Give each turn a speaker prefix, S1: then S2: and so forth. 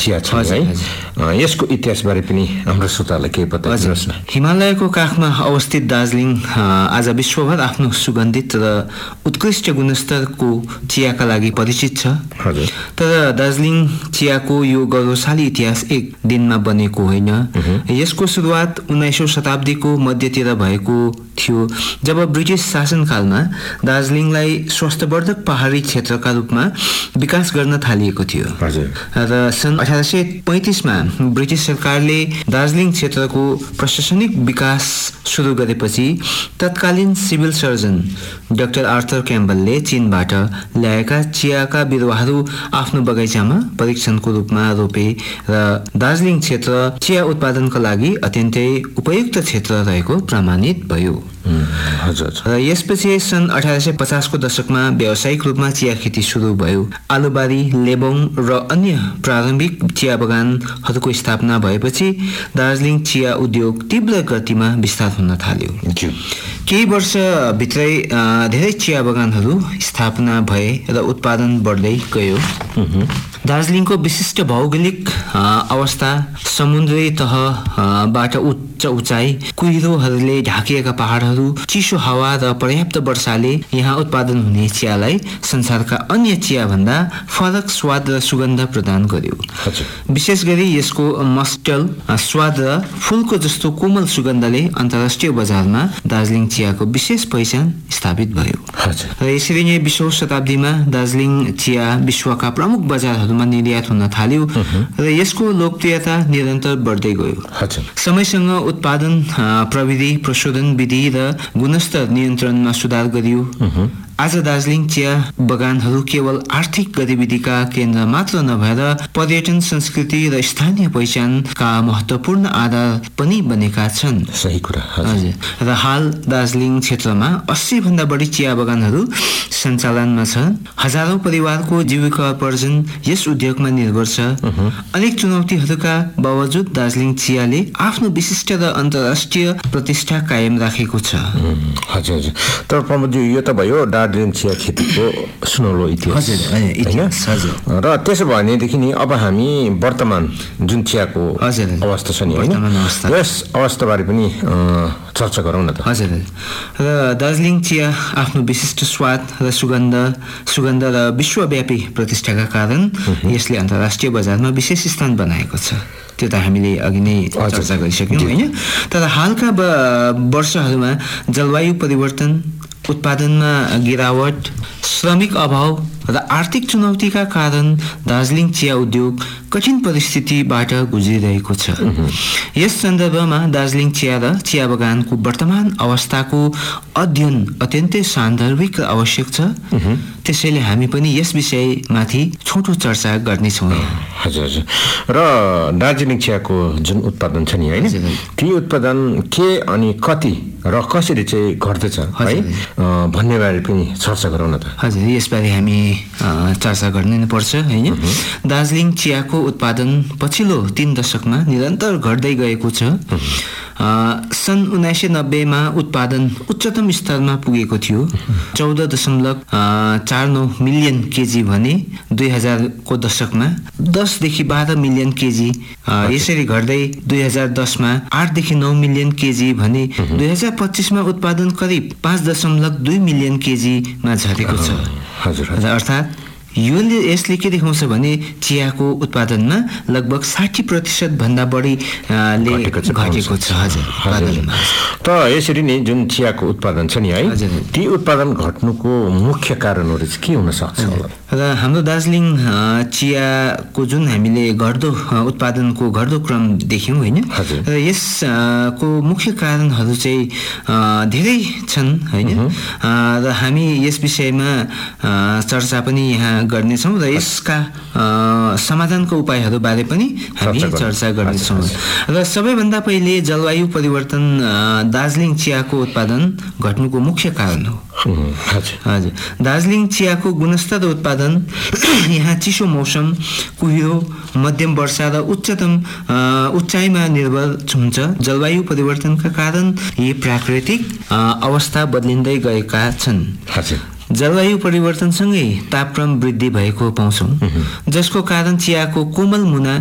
S1: चिया छ है, यसको इतिहासबारे पनि हाम्रो श्रोताहरूलाई केही बताइदिनुहोस् न।
S2: हिमालयको काखमा अवस्थित दार्जिलिङ आज विश्वभर आफ्नो सुगन्धित र उत्कृष्ट गुणस्तरको चियाका लागि परिचित छ। तर दार्जिलिङ चियाको यो गौरवशाली इतिहास एक दिनमा बनेको होइन। यसको सुरुवात 19औं शताब्दीको मध्यतिर भएको थियो, जब ब्रिटिस शासनकालमा दार्जिलिङलाई स्वास्थ्यवर्धक पहाडी क्षेत्रका रूपमा विकास गर्न थालिएको थियो। र सन् 1835 मा ब्रिटिस सरकारले दार्जिलिङ क्षेत्रको प्रशासनिक विकास सुरु गरेपछि तत्कालीन सिभिल सर्जन डाक्टर आर्थर क्याम्बलले चीनबाट ल्याएका चियाका बिरुवाहरू आफ्नो बगैँचामा परीक्षणको रूपमा रोपे र दार्जिलिङ क्षेत्र चिया उत्पादनका लागि अत्यन्तै उपयुक्त क्षेत्र रहेको प्रमाणित भयो। र यसपछि सन् 1850 को दशकमा व्यावसायिक रूपमा चिया खेती सुरु भयो। आलुबारी, लेबोङ र अन्य प्रारम्भिक चिया बगानहरूको स्थापना भएपछि दार्जिलिङ चिया उद्योग तीव्र गतिमा विस्तार हुन थाल्यो। केही वर्षभित्रै धेरै चिया बगानहरू स्थापना भए र उत्पादन बढ्दै गयो। दार्जिलिङको विशिष्ट भौगोलिक अवस्था, समुद्री तहबाट उच्च उचाइ, कुहिरोहरूले ढाकिएका पहाडहरू, चिसो हावा र पर्याप्त वर्षाले यहाँ उत्पादन हुने चियालाई संसारका अन्य चियाभन्दा फरक स्वाद र सुगन्ध प्रदान गर्यो। विशेष गरी यसको मस्टल स्वाद र फूलको जस्तो कोमल सुगन्धले अन्तर्राष्ट्रिय बजारमा दार्जिलिङ चियाको विशेष पहिचान स्थापित भयो। र यसरी नै 20औं शताब्दीमा दार्जिलिङ चिया विश्वका प्रमुख बजारहरूमा निर्यात हुन थाल्यो र यसको लोकप्रियता निरन्तर बढ्दै गयो। समयसँग उत्पादन प्रविधि, प्रशोधन विधि र गुणस्तर नियन्त्रणमा सुधार गरियो। आज दार्जिलिङ चिया बगानहरू केवल आर्थिक गतिविधिका केन्द्र मात्र नभएर पर्यटन, संस्कृति र स्थानीय पहिचानका महत्त्वपूर्ण आधार पनि बनेका छन्।
S1: सही कुरा।
S2: हजुर। र हाल दार्जिलिङ क्षेत्रमा 80 भन्दा बढी चिया बगानहरू सञ्चालनमा छन्। हजारौं परिवारको जीविकोपार्जन यस उद्योगमा निर्भर छ। अनेक चुनौतीहरूका बावजुद दार्जिलिङ चियाले आफ्नो विशिष्ट र अन्तर्राष्ट्रिय प्रतिष्ठा कायम राखेको छ।
S1: हजुर हजुर। तर प्रमोदजी, यो त भयो दार्जिलिङ चिया खेतीको सुनौलो इतिहास। र त्यसो भनेदेखि नि अब हामी वर्तमान जुन चियाको अवस्था छ नि, यस अवस्थाबारे पनि चर्चा गरौँ न त।
S2: हजुर। र दार्जिलिङ चिया आफ्नो विशिष्ट स्वाद र सुगन्ध र विश्वव्यापी प्रतिष्ठाका कारण यसले अन्तर्राष्ट्रिय बजारमा विशेष स्थान बनाएको छ। त्यो त हामीले अघि नै चर्चा गरिसक्यौँ होइन। तर हालका वर्षहरूमा जलवायु परिवर्तन, उत्पादनमा गिरावट, श्रमिक अभाव र आर्थिक चुनौतीका कारण दार्जिलिङ चिया उद्योग कठिन परिस्थितिबाट गुज्रिरहेको छ। यस सन्दर्भमा दार्जिलिङ चिया र चिया बगानको वर्तमान अवस्थाको अध्ययन अत्यन्तै सान्दर्भिक र आवश्यक छ। त्यसैले हामी पनि यस विषयमाथि छोटो चर्चा गर्नेछौँ।
S1: हजुर हजुर। र दार्जिलिङ चियाको जुन उत्पादन छ नि होइन, ती उत्पादन के अनि कति र कसरी चाहिँ घट्दछ है भन्ने बारे पनि चर्चा गरौँ न त।
S2: हजुर, यसबारे हामी चर्चा गर्नै पर्छ होइन। दार्जिलिङ चियाको उत्पादन पछिल्लो 3 दशकमा निरन्तर घट्दै गएको छ। सन् 1990 मा उत्पादन उच्चतम स्तरमा पुगेको थियो, 14.49 मिलियन केजी भने 2000 को दशकमा 10 देखि 12 मिलियन केजी, यसरी घट्दै 2010 मा 8 देखि 9 मिलियन केजी भने 2025 मा उत्पादन करिब 5.2 मिलियन केजीमा झरेको छ। अर्थात् यसले के देखाउँछ भने चियाको उत्पादनमा लगभग 60% भन्दा बढी घटेको छ। हजुर।
S1: त यसरी नै जुन चियाको उत्पादन छ नि है, ती उत्पादन घट्नुको मुख्य कारणहरू चाहिँ के हुन सक्छ?
S2: र हाम्रो दार्जिलिङ चियाको जुन हामीले घट्दो उत्पादनको घट्दो क्रम देख्यौँ होइन, र यसको मुख्य कारणहरू चाहिँ धेरै छन् होइन। र हामी यस विषयमा चर्चा पनि यहाँ गर्नेछौँ र यसका समाधानको उपायहरूबारे पनि हामी चर्चा गर्नेछौँ। र सबैभन्दा पहिले जलवायु परिवर्तन दार्जिलिङ चियाको उत्पादन घट्नुको मुख्य कारण हो। हजुर। दार्जिलिङ चियाको गुणस्तर उत्पादन यहाँ चिसो मौसम, कुहिरो, मध्यम वर्षा र उच्चाइमा निर्भर हुन्छ। जलवायु परिवर्तनका कारण यी प्राकृतिक अवस्था बदलिँदै गएका छन्। जलवायु परिवर्तनसँगै तापक्रम वृद्धि भएको पाउँछौँ, जसको कारण चियाको कोमल मुना